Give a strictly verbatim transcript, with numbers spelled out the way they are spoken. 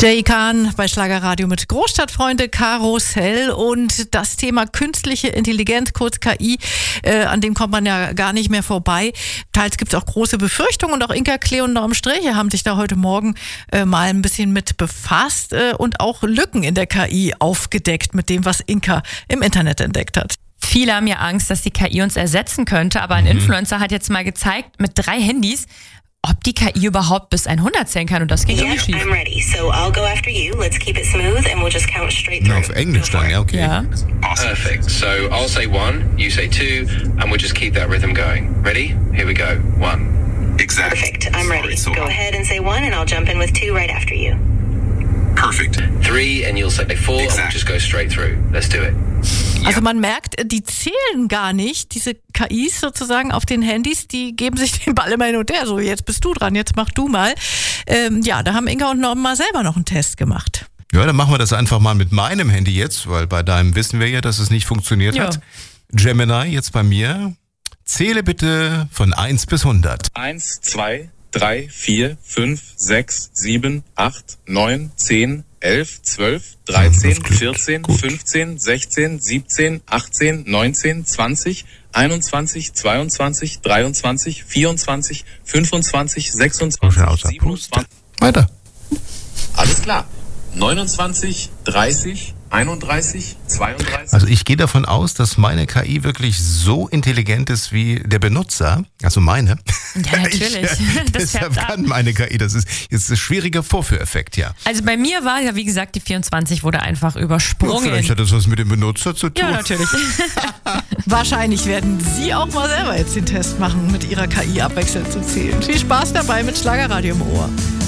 Jay Kahn bei Schlagerradio mit Großstadtfreunde Karussell und das Thema künstliche Intelligenz, kurz K I, äh, an dem kommt man ja gar nicht mehr vorbei. Teils gibt es auch große Befürchtungen und auch Inka Klee und Norm Sträche haben sich da heute Morgen äh, mal ein bisschen mit befasst äh, und auch Lücken in der K I aufgedeckt mit dem, was Inka im Internet entdeckt hat. Viele haben ja Angst, dass die K I uns ersetzen könnte, aber ein mhm. Influencer hat jetzt mal gezeigt, mit drei Handys, ob die K I überhaupt bis hundert zählen kann, und das geht irgendwie schief. I'm ready. So I'll go after you. Let's keep it smooth and we'll just count straight through. Na, auf Englisch dann, ja, okay. Ja. Perfect. So I'll say one, you say two, and we'll just keep that rhythm going. Ready? Here we go. One. Exactly. Perfect. I'm ready. Go ahead and say one and I'll jump in with two right after you. Perfect. Three, and you'll say four, and we'll just go straight through. Let's do it. Also man merkt, die zählen gar nicht, diese K Is sozusagen auf den Handys, die geben sich den Ball immer hin und her. So, jetzt bist du dran, jetzt mach du mal. Ähm, ja, da haben Inka und Norm mal selber noch einen Test gemacht. Ja, dann machen wir das einfach mal mit meinem Handy jetzt, weil bei deinem wissen wir ja, dass es nicht funktioniert Ja. hat. Gemini, jetzt bei mir. Zähle bitte von eins bis hundert. eins, zwei, drei, vier, fünf, sechs, sieben, acht, neun, zehn, elf, zwölf, dreizehn, das klingt vierzehn, gut. fünfzehn, sechzehn, siebzehn, achtzehn, neunzehn, zwanzig, einundzwanzig, zweiundzwanzig, dreiundzwanzig, vierundzwanzig, fünfundzwanzig, sechsundzwanzig, Schon außer Puste. siebenundzwanzig. Weiter. Alles klar. neunundzwanzig, dreißig, einunddreißig, zweiunddreißig. Also ich gehe davon aus, dass meine K I wirklich so intelligent ist wie der Benutzer, also meine. Ja, natürlich. Ich, äh, Das deshalb färbt ab. kann meine K I, das ist jetzt ein schwieriger Vorführeffekt, ja. Also bei mir war ja, wie gesagt, die vierundzwanzig wurde einfach übersprungen. Vielleicht hat das was mit dem Benutzer zu tun. Ja, natürlich. Wahrscheinlich werden Sie auch mal selber jetzt den Test machen, mit Ihrer K I abwechselnd zu zählen. Viel Spaß dabei mit Schlagerradio im Ohr.